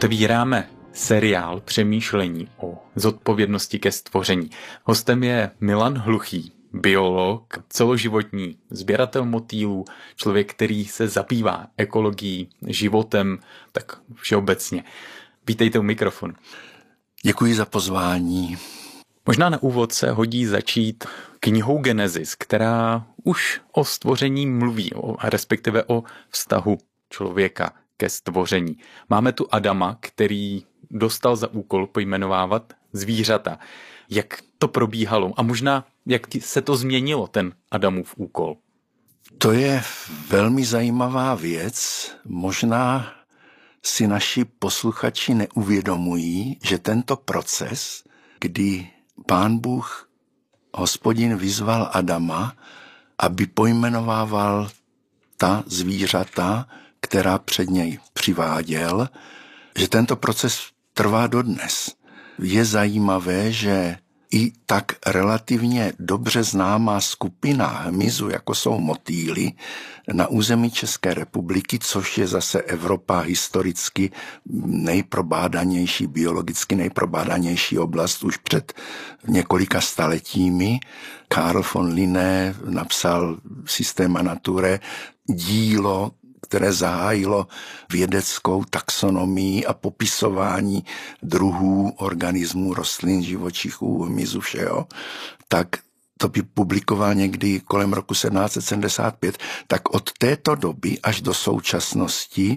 Otevíráme seriál přemýšlení o zodpovědnosti ke stvoření. Hostem je Milan Hluchý, biolog, celoživotní sběratel motýlů, člověk, který se zabývá ekologií, životem, tak všeobecně. Vítejte u mikrofonu. Děkuji za pozvání. Možná na úvod se hodí začít knihou Genesis, která už o stvoření mluví, respektive o vztahu člověka ke stvoření. Máme tu Adama, který dostal za úkol pojmenovávat zvířata. Jak to probíhalo a možná jak se to změnilo, ten Adamův úkol? To je velmi zajímavá věc. Možná si naši posluchači neuvědomují, že tento proces, kdy Pán Bůh, Hospodin, vyzval Adama, aby pojmenovával ta zvířata, která před něj přiváděl, že tento proces trvá dodnes. Je zajímavé, že i tak relativně dobře známá skupina hmyzu, jako jsou motýly, na území České republiky, což je zase Evropa historicky nejprobádanější, biologicky nejprobádanější oblast už před několika staletími. Carl von Linné napsal Systema naturae, dílo, které zahájilo vědeckou taxonomii a popisování druhů, organismů, rostlin, živočichů, hmyzu, všeho, tak to by publikoval někdy kolem roku 1775, tak od této doby až do současnosti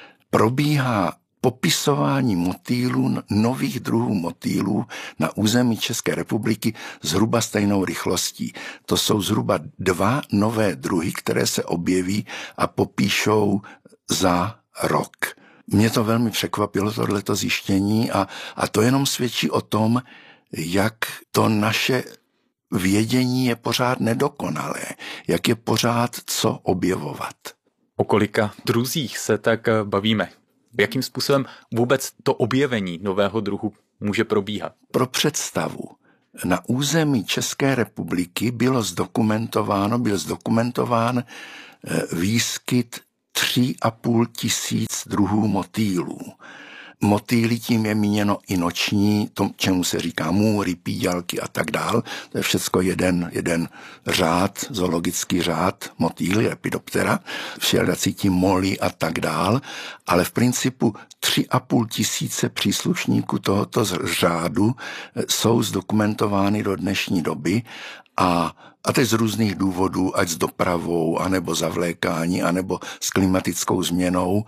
probíhá popisování motýlů, nových druhů motýlů na území České republiky zhruba stejnou rychlostí. To jsou zhruba 2 nové druhy, které se objeví a popíšou za rok. Mě to velmi překvapilo, tohleto zjištění, a to jenom svědčí o tom, jak to naše vědění je pořád nedokonalé, jak je pořád co objevovat. O kolika druzích se tak bavíme? Jakým způsobem vůbec to objevení nového druhu může probíhat? Pro představu, na území České republiky byl zdokumentován výskyt 3,5 tisíc druhů motýlů. Motýly, tím je míněno i noční, to, čemu se říká můry, píďalky a tak dál. To je všecko jeden řád, zoologický řád, motýly, Lepidoptera, všelijací ti moly a tak dál. Ale v principu 3,5 tisíce příslušníků tohoto řádu jsou zdokumentovány do dnešní doby a teď z různých důvodů, ať s dopravou, anebo zavlékání, anebo s klimatickou změnou.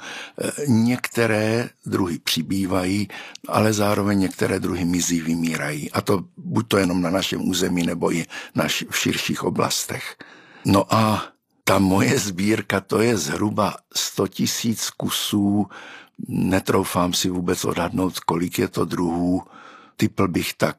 Některé druhy přibývají, ale zároveň některé druhy mizí, vymírají. A to buď to jenom na našem území, nebo i v širších oblastech. No a ta moje sbírka, to je zhruba 100 000 kusů. Netroufám si vůbec odhadnout, kolik je to druhů. Typl bych tak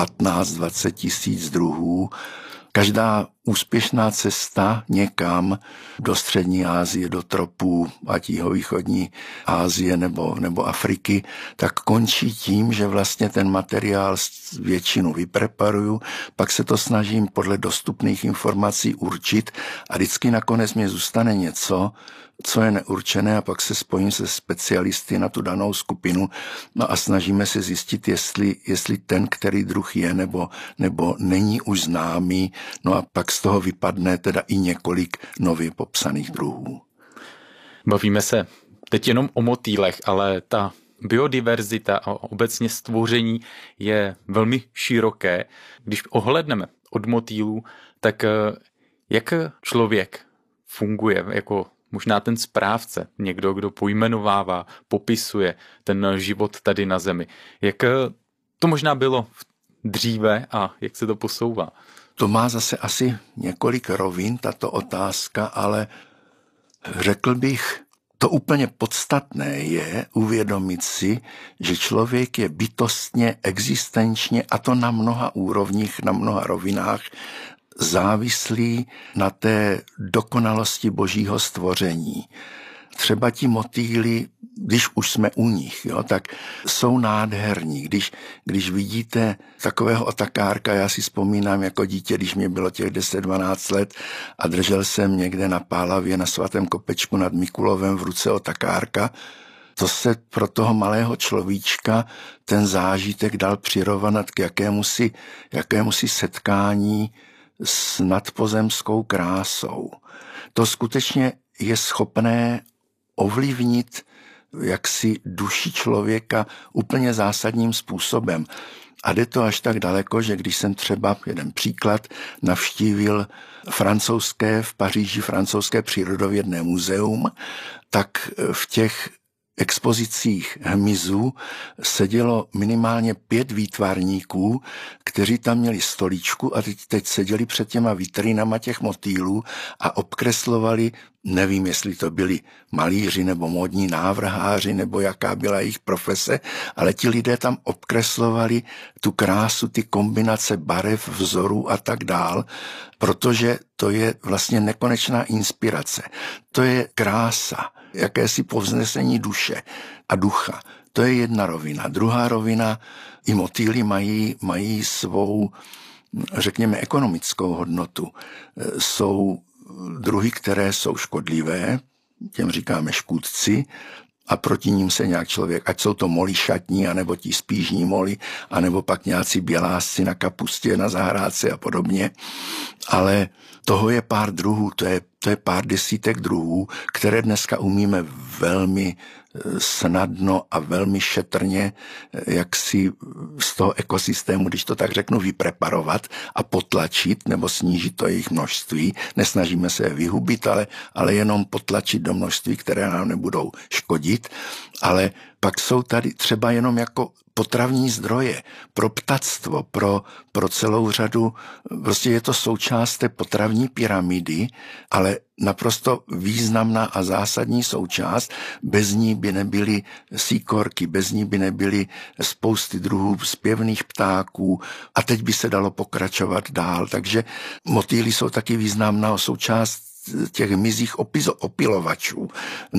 15-20 tisíc druhů. Každá úspěšná cesta někam do střední Asie, do tropů, ať jihovýchodní Asie nebo Afriky, tak končí tím, že vlastně ten materiál většinu vypreparuju, pak se to snažím podle dostupných informací určit a vždycky nakonec mě zůstane něco, co je neurčené, a pak se spojím se specialisty na tu danou skupinu, no a snažíme se zjistit, jestli ten, který druh je nebo není už známý, no a pak z toho vypadne teda i několik nově popsaných druhů. Bavíme se teď jenom o motýlech, ale ta biodiverzita a obecně stvoření je velmi široké. Když ohlédneme od motýlů, tak jak člověk funguje jako možná ten správce, někdo, kdo pojmenovává, popisuje ten život tady na zemi. Jak to možná bylo dříve a jak se to posouvá? To má zase asi několik rovin, tato otázka, ale řekl bych, to úplně podstatné je uvědomit si, že člověk je bytostně, existenčně, a to na mnoha úrovních, na mnoha rovinách, závislý na té dokonalosti božího stvoření. Třeba ti motýly, když už jsme u nich, tak jsou nádherní. Když vidíte takového otakárka, já si vzpomínám jako dítě, když mě bylo těch 10-12 let a držel jsem někde na Pálavě na Svatém Kopečku nad Mikulovem v ruce otakárka, to se pro toho malého človíčka ten zážitek dal přirovnat k jakémusi setkání s nadpozemskou krásou. To skutečně je schopné ovlivnit jaksi duši člověka úplně zásadním způsobem. A jde to až tak daleko, že když jsem třeba, jeden příklad, navštívil v Paříži francouzské přírodovědné muzeum, tak v těch expozicích hmyzu sedělo minimálně 5 výtvarníků, kteří tam měli stoličku a teď seděli před těma vitrinama těch motýlů a obkreslovali, nevím, jestli to byli malíři nebo módní návrháři, nebo jaká byla jejich profese, ale ti lidé tam obkreslovali tu krásu, ty kombinace barev, vzorů a tak dál, protože to je vlastně nekonečná inspirace. To je krása, jakési povznesení duše a ducha. To je jedna rovina. Druhá rovina, i motýly mají svou, řekněme, ekonomickou hodnotu. Jsou druhy, které jsou škodlivé, těm říkáme škůdci, a proti ním se nějak člověk, ať jsou to moli šatní, anebo ti spížní moli, anebo pak nějací bělásci na kapustě, na zahrádce a podobně. Ale toho je pár druhů, to je pár desítek druhů, které dneska umíme velmi snadno a velmi šetrně, jak si z toho ekosystému, když to tak řeknu, vypreparovat a potlačit nebo snížit to jejich množství. Nesnažíme se je vyhubit, ale jenom potlačit do množství, které nám nebudou škodit. Ale pak jsou tady třeba jenom jako potravní zdroje pro ptactvo, pro celou řadu, prostě je to součást té potravní pyramidy, ale naprosto významná a zásadní součást. Bez ní by nebyly síkorky, bez ní by nebyly spousty druhů zpěvných ptáků a teď by se dalo pokračovat dál. Takže motýly jsou taky významná součást těch hmyzích opilovačů.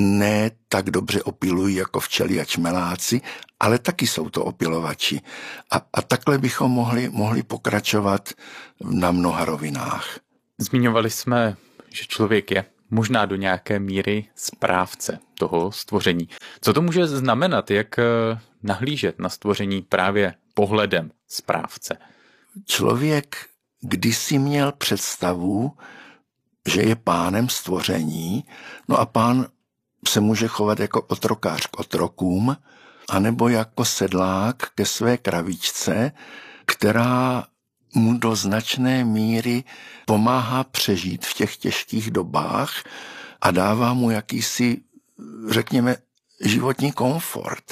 Ne tak dobře opilují jako včely a čmeláci, ale taky jsou to opilovači. A takhle bychom mohli pokračovat na mnoha rovinách. Zmiňovali jsme, že člověk je možná do nějaké míry správce toho stvoření. Co to může znamenat, jak nahlížet na stvoření právě pohledem správce? Člověk kdysi měl představu, že je pánem stvoření, no a pán se může chovat jako otrokář k otrokům, anebo jako sedlák ke své kravičce, která mu do značné míry pomáhá přežít v těch těžkých dobách a dává mu jakýsi, řekněme, životní komfort.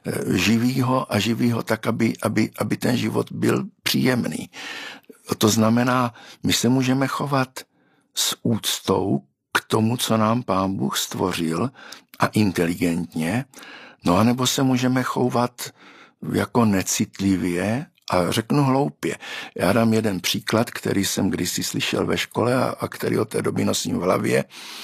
Živýho tak, aby ten život byl příjemný. To znamená, my se můžeme chovat s úctou k tomu, co nám Pán Bůh stvořil a inteligentně, no a nebo se můžeme chovat jako necitlivě a řeknu hloupě. Já dám jeden příklad, který jsem kdysi slyšel ve škole a který od té doby nosím v hlavě.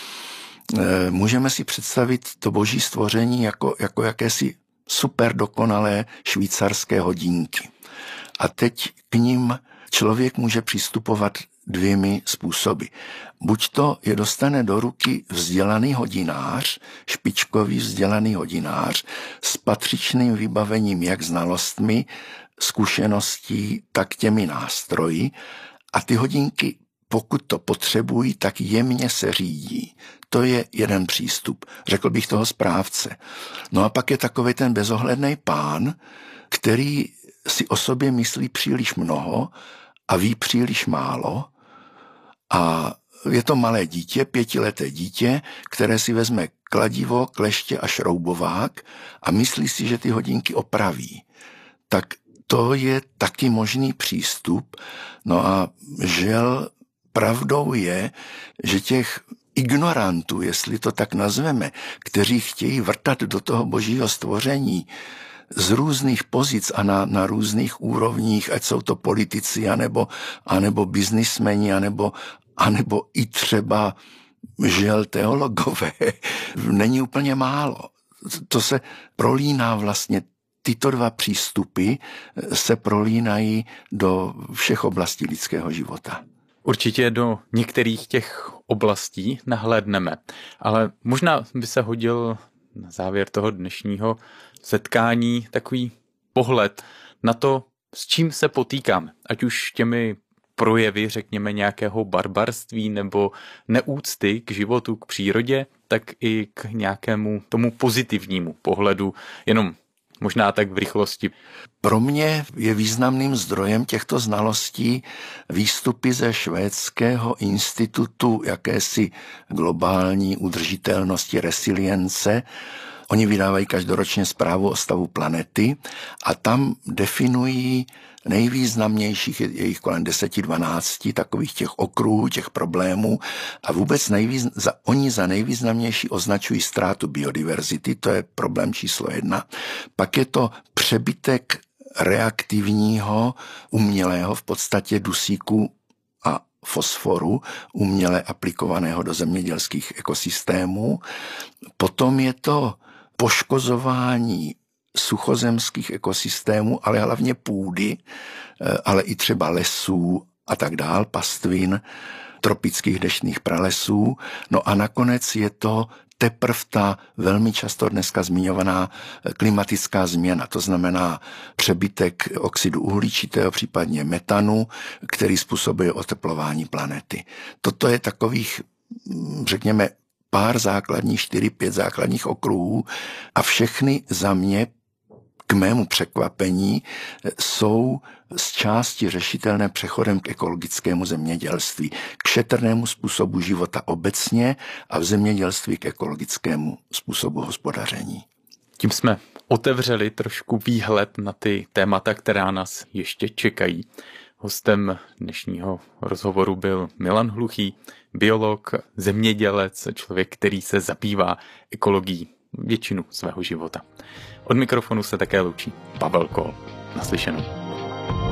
Můžeme si představit to boží stvoření jako jakési super dokonalé švýcarské hodinky. A teď k nim člověk může přistupovat 2 způsoby. Buď to je dostane do ruky vzdělaný hodinář, špičkový vzdělaný hodinář s patřičným vybavením jak znalostmi, zkušeností, tak těmi nástroji a ty hodinky, pokud to potřebují, tak jemně se řídí. To je jeden přístup, řekl bych toho správce. No a pak je takový ten bezohledný pán, který si o sobě myslí příliš mnoho a ví příliš málo. A je to malé dítě, 5leté dítě, které si vezme kladivo, kleště a šroubovák a myslí si, že ty hodinky opraví. Tak to je taky možný přístup. No a žel pravdou je, že těch ignorantů, jestli to tak nazveme, kteří chtějí vrtat do toho božího stvoření z různých pozic a na různých úrovních, ať jsou to politici, anebo biznismeni, anebo i třeba žel teologové, není úplně málo. To se prolíná vlastně, tyto 2 přístupy se prolínají do všech oblastí lidského života. Určitě do některých těch oblastí nahlédneme, ale možná by se hodil na závěr toho dnešního setkání takový pohled na to, s čím se potýkáme, ať už těmi projevy, řekněme, nějakého barbarství nebo neúcty k životu, k přírodě, tak i k nějakému tomu pozitivnímu pohledu, jenom možná tak v rychlosti. Pro mě je významným zdrojem těchto znalostí výstupy ze švédského institutu jakési globální udržitelnosti, resilience. Oni vydávají každoročně zprávu o stavu planety a tam definují nejvýznamnějších, je jich kolem 10-12 takových těch okruhů, těch problémů a vůbec oni za nejvýznamnější označují ztrátu biodiverzity, to je problém číslo 1. Pak je to přebytek reaktivního, umělého v podstatě dusíku a fosforu, uměle aplikovaného do zemědělských ekosystémů. Potom je to poškozování suchozemských ekosystémů, ale hlavně půdy, ale i třeba lesů a tak dál, pastvin, tropických deštných pralesů. No a nakonec je to teprve ta velmi často dneska zmiňovaná klimatická změna, to znamená přebytek oxidu uhličitého, případně metanu, který způsobuje oteplování planety. Toto je takových, řekněme, pár základních, 4-5 základních okruhů a všechny za mě k mému překvapení jsou z části řešitelné přechodem k ekologickému zemědělství, k šetrnému způsobu života obecně a v zemědělství k ekologickému způsobu hospodaření. Tím jsme otevřeli trošku výhled na ty témata, která nás ještě čekají. Hostem dnešního rozhovoru byl Milan Hluchý, biolog, zemědělec, člověk, který se zabývá ekologií většinu svého života. Od mikrofonu se také loučí Pavel Kohl. Naslyšenou.